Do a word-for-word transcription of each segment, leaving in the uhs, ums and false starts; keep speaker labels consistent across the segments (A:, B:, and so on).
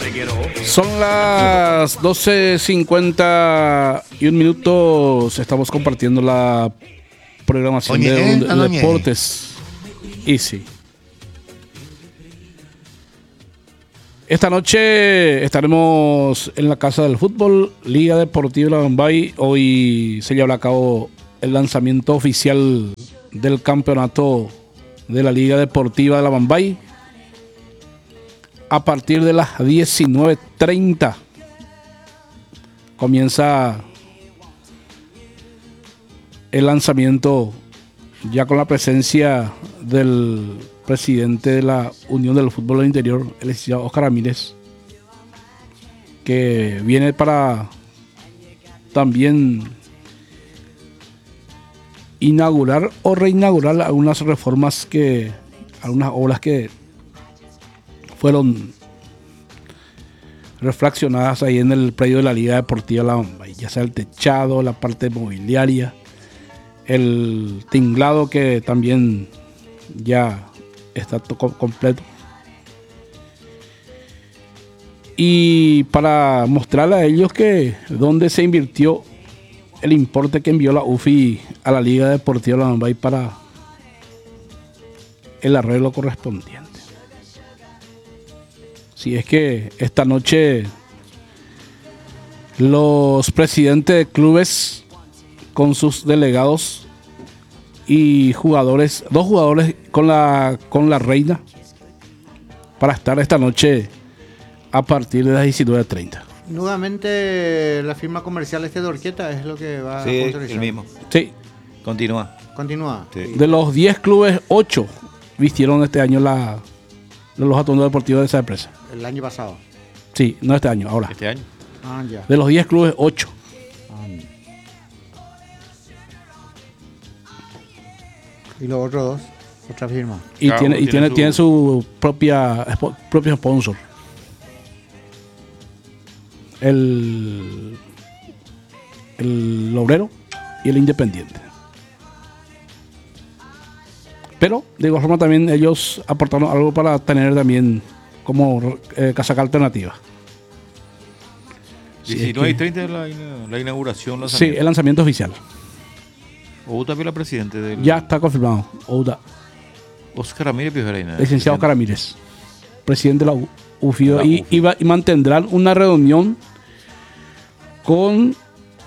A: Son las doce cincuenta y un minutos. Estamos compartiendo la programación
B: Oye,
A: de,
B: eh,
A: de, de deportes. Y sí. Esta noche estaremos en la Casa del Fútbol, Liga Deportiva de la Bambay. Hoy se llevará a cabo el lanzamiento oficial del campeonato de la Liga Deportiva de la Bambay. A partir de las diecinueve treinta comienza el lanzamiento, ya con la presencia del presidente de la Unión del Fútbol del Interior, el licenciado Oscar Ramírez, que viene para también inaugurar o reinaugurar algunas reformas que, algunas obras que fueron reflexionadas ahí en el predio de la Liga Deportiva de la Bambay, ya sea el techado, la parte mobiliaria, el tinglado que también ya está todo completo. Y para mostrarle a ellos que dónde se invirtió el importe que envió la U F I a la Liga Deportiva de la Bambay para el arreglo correspondiente. Si es que esta noche los presidentes de clubes con sus delegados y jugadores, dos jugadores con la con la reina, para estar esta noche a partir de las diecinueve treinta.
C: Nuevamente la firma comercial este de Orqueta es lo que va
B: Sí,
C: a autorizar.
B: el mismo.
A: Sí.
B: Continúa.
C: Continúa.
B: Sí.
A: De los diez clubes, ocho vistieron este año la, los atuendos deportivos de esa empresa.
C: El año pasado.
A: Sí, no este año, ahora.
B: Este año.
C: Ah, ya.
A: De los diez clubes, ocho.
C: Ah, y los otros dos, otra firma.
A: Y
B: Cada
A: tiene,
B: uno
A: y tiene,
B: tiene
A: tiene
B: su-
A: su propia espo- propio sponsor. El, el obrero y el independiente. Pero de igual forma también ellos aportaron algo para tener también como eh, casaca alternativa. Sí, es
B: diecinueve y
A: que-
B: treinta es la, ina- la inauguración.
A: Sí, el lanzamiento oficial.
B: O también la presidente del.
A: Ya está confirmado. Ouda,
B: Oscar Ramírez Piojeraina.
A: licenciado Oscar Ramírez, presidente de la U- UFIO,
B: La
A: y,
B: UFI.
A: y va- y mantendrán una reunión con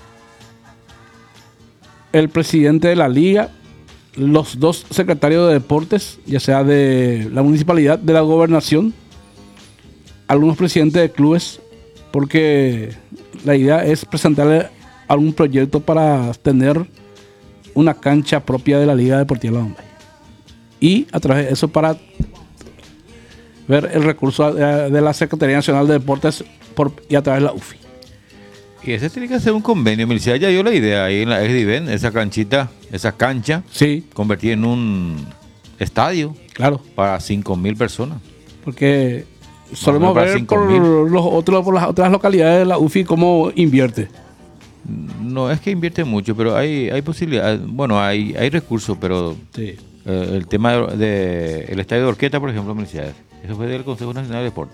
A: el presidente de la liga, los dos secretarios de deportes, ya sea de la municipalidad, de la gobernación, algunos presidentes de clubes, porque la idea es presentarle algún proyecto para tener una cancha propia de la Liga Deportiva de la Bambay. Y a través de eso para ver el recurso de, de la Secretaría Nacional de Deportes por, y a través de la U F I.
B: Y ese tiene que hacer un convenio. Milicia ya dio la idea ahí en la Exdiven, esa canchita, esa cancha,
A: Sí,
B: convertida en un estadio
A: claro,
B: para cinco mil personas.
A: porque solemos
B: para
A: ver
B: cinco
A: por,
B: mil.
A: los otros, por las otras localidades de la U F I cómo invierte.
B: No es que invierte mucho, pero hay, hay posibilidades. Bueno, hay, hay recursos, pero
A: Sí.
B: eh, el tema de, de- el estadio de Orqueta, por ejemplo, Milicia, eso fue del Consejo Nacional de Deporte,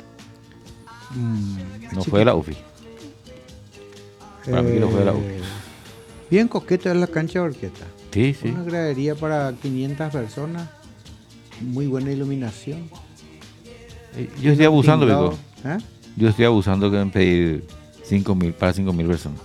B: no fue de la U F I. Para mí que no fue de la U F I.
C: Eh, Bien coqueto es la cancha de Orqueta.
B: Sí, sí.
C: Una gradería para quinientas personas. Muy buena iluminación.
B: Eh, Yo estoy abusando,
C: Tinglado.
B: Vico.
C: ¿Eh?
B: Yo estoy abusando que en pedir cinco mil para cinco mil personas.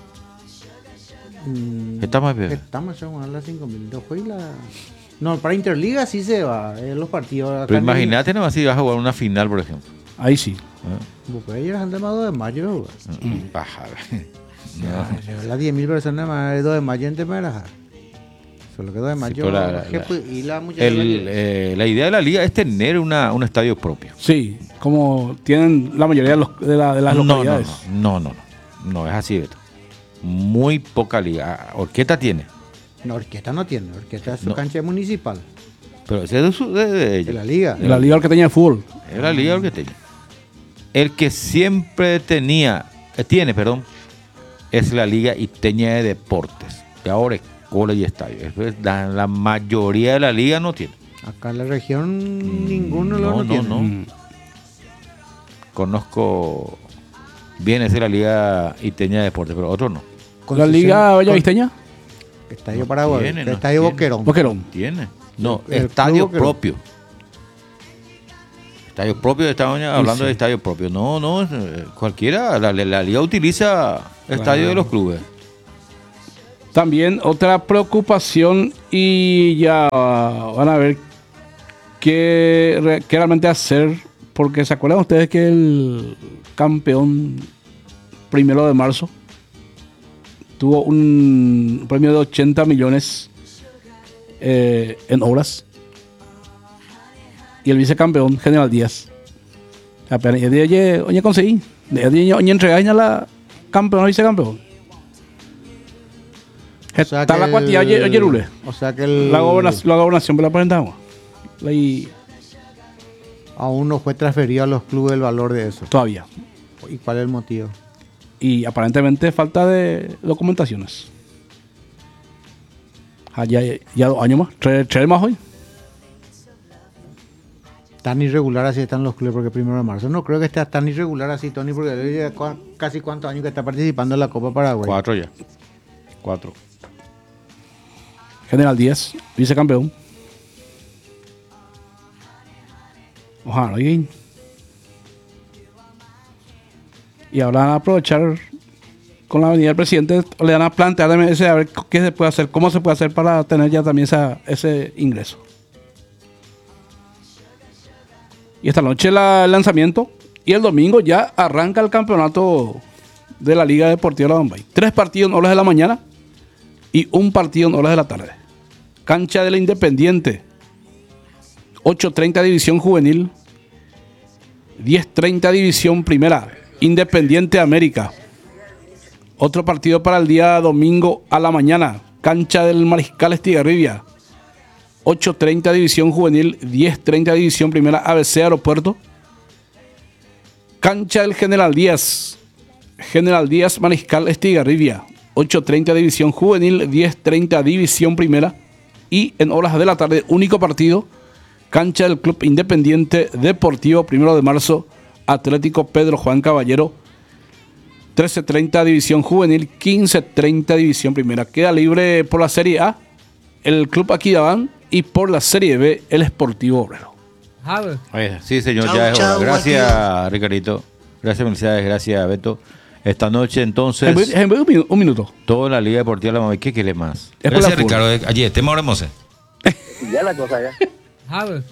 C: Mm,
B: Está más bien.
C: Estamos a las cinco mil. Después la... No, para Interliga sí se va. En los partidos. Acá
B: Pero
C: en-
B: imagínate nomás si vas a jugar una final, por ejemplo.
A: Ahí sí.
B: ¿Eh?
C: Pues ayer es el tema dos de mayo.
B: Mm. Baja. No.
C: Las diez mil personas más el dos de mayo en Temeraja. Solo que dos de mayo.
B: pero la- la-
C: jefe, y la muchacha
B: El, eh, la idea de la liga es tener una, un estadio propio.
A: Sí, como tienen la mayoría de, los- de la- de las
B: No, no,
A: localidades.
B: no, no, no, no es así, Beto. Muy poca liga. Orqueta tiene,
C: No, Orquesta no tiene. Orquesta es su
B: No.
C: cancha municipal.
B: pero ese es de, su- de- de
C: De
B: ellos.
C: la liga.
A: De la Liga Orqueteña de Fútbol.
B: Es la liga orqueteña. El que siempre tenía, eh, tiene, perdón, es la liga iteña de deportes. Y ahora es cola y estadio. Es La, la mayoría de la liga no tiene.
C: Acá en la región ninguno
B: no,
C: lo no,
B: no,
C: tiene.
B: no.
A: Mm.
B: conozco bien es de la Liga Iteña de Deportes, pero otro no.
A: ¿La Liga Bellavisteña?
C: Estadio
B: No
C: Paraguay.
B: tiene, no
C: Estadio
B: tiene.
C: Boquerón.
A: Boquerón.
B: Tiene. No,
C: El
B: estadio
C: club que-
B: propio. Estadio propio, estamos hablando
A: sí.
B: de estadio propio. No, no, eh, cualquiera. La, la- la liga utiliza estadio de los clubes.
A: También otra preocupación y ya van a ver qué, re- qué realmente hacer, porque se acuerdan ustedes que el campeón primero de marzo tuvo un premio de ochenta millones eh, en obras y el vicecampeón General Díaz apenas oye, oye, oye conseguí oye, oye entregáis a la campeón o vicecampeón.
C: O sea
A: Está
C: que
A: la cuantía,
C: el-
A: oye, oye, Rule.
C: O sea que el-
A: La gobernación, la gobernación me la presentamos. Y
C: aún no fue transferido a los clubes el valor de eso.
A: todavía.
C: ¿Y cuál es el motivo?
A: Y aparentemente falta de documentaciones. Ah, ya, ya dos años más. Tres, tres más hoy.
C: Tan irregular así están los clubes porque primero de marzo. No creo que esté tan irregular así, Tony, porque él ya cua- casi cuántos años que está participando en la Copa Paraguay.
B: Cuatro ya. Cuatro.
A: General Díaz, vicecampeón. Ojalá, oye. Y ahora van a aprovechar con la venida del presidente, le van a plantear ese, a ver qué se puede hacer, cómo se puede hacer para tener ya también esa, ese ingreso. Y esta noche la- el lanzamiento y el domingo ya arranca el campeonato de la Liga Deportiva de la Bombay. Tres partidos en horas de la mañana y un partido en horas de la tarde. Cancha de la Independiente, ocho treinta División Juvenil, diez treinta División Primera, Independiente América. Otro partido para el día domingo a la mañana, cancha del Mariscal Estigarribia, ocho treinta División Juvenil, diez treinta División Primera, A B C Aeropuerto. Cancha del General Díaz, General Díaz Mariscal Estigarribia, ocho treinta División Juvenil, diez treinta División Primera. Y en horas de la tarde, único partido, cancha del Club Independiente Deportivo, primero de marzo, Atlético Pedro Juan Caballero, trece treinta División Juvenil, quince treinta División Primera. Queda libre por la Serie A el Club Aquidabán y por la Serie B el Sportivo Obrero.
D: Javi.
B: Oye, sí, señor,
E: Chau,
B: ya es hora.
E: chau,
B: Gracias, Ricardito. Gracias, felicidades. Gracias, Beto. Esta noche, entonces,
A: En- en- un, minu- un minuto.
B: toda la Liga Deportiva de la Bombay. ¿Qué quiere más?
A: Es por la
F: Gracias,
A: fútbol.
F: Ricardo. Allí, estemos ahora, Mose.
E: Ya la cosa ya.
D: Javi.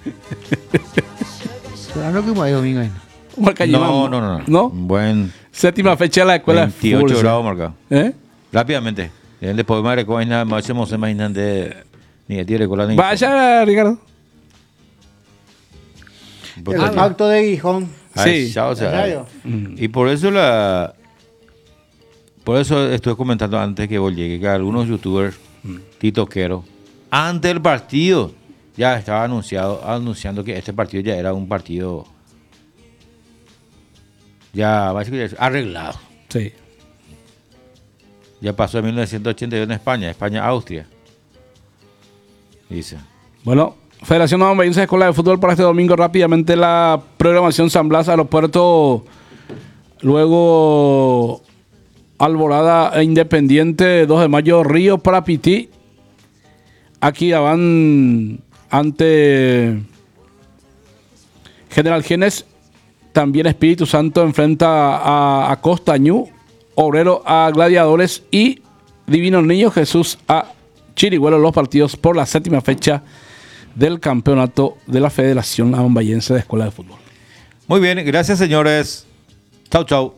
C: Claro que me domingo ahí.
A: Marca
B: No,
A: Yimán.
B: no, no, no.
A: ¿No?
B: Un buen
A: Séptima fecha de la escuela de
B: veintiocho
A: fútbol.
B: grados marcado.
A: ¿Eh?
B: Rápidamente. Y después me recuerdo nada más, hacemos imaginan de ni de tierra con la
A: Vaya, Ricardo.
C: El pacto de Gijón.
A: Sí.
B: chao, o sea,
C: ¿En serio?
B: y por eso la por eso estuve comentando antes que vos llegues que algunos youtubers titoqueros antes del partido ya estaba anunciado anunciando que este partido ya era un partido ya básicamente arreglado.
A: Sí.
B: Ya pasó en mil novecientos ochenta y dos en España, España-Austria. Dice.
A: Bueno, Federación Bombayense de Escuela de Fútbol para este domingo. Rápidamente la programación: San Blas, Aeropuerto, luego Alborada e Independiente, dos de mayo, Río para Pití. Aquí ya van ante General Genes. También Espíritu Santo enfrenta a, a Costañú, Obrero a Gladiadores y Divino Niño Jesús a Chirigüelo. Los partidos por la séptima fecha del campeonato de la Federación Bombayense de Escuela de Fútbol.
B: Muy bien, gracias señores. Chau, chau.